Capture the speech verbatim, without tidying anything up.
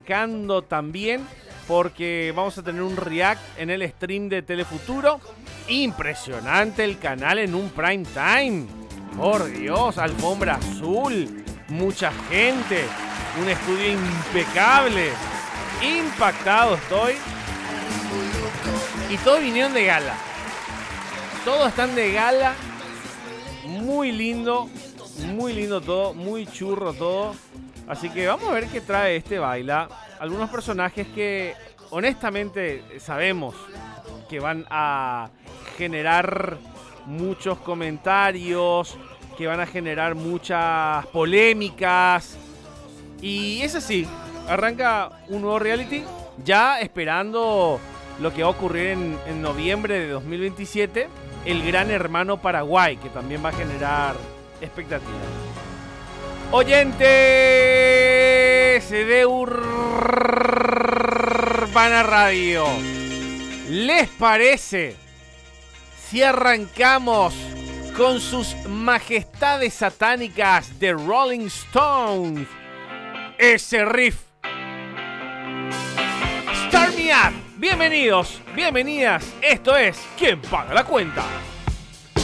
arrancando también porque vamos a tener un react en el stream de Telefuturo. Impresionante el canal en un prime time. Por Dios, alfombra azul, mucha gente, un estudio impecable. Impactado estoy. Y todos vinieron de gala. Todos están de gala. Muy lindo. Muy lindo todo. Muy churro todo. Así que vamos a ver qué trae este baila. Algunos personajes que honestamente sabemos que van a generar muchos comentarios, que van a generar muchas polémicas. Y es así. Arranca un nuevo reality. Ya esperando lo que va a ocurrir en, en noviembre de dos mil veintisiete. El Gran Hermano Paraguay, que también va a generar expectativas. Oyentes de Urbana Radio, ¿les parece si arrancamos con sus majestades satánicas de Rolling Stones? Ese riff. Start Me Up. Bienvenidos, bienvenidas. Esto es ¿Quién paga la cuenta?